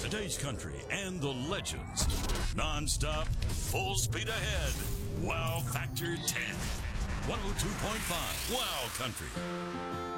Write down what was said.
today's country and the legends. Non-stop, full speed ahead. Wow Factor 10. 102.5 Wow Country.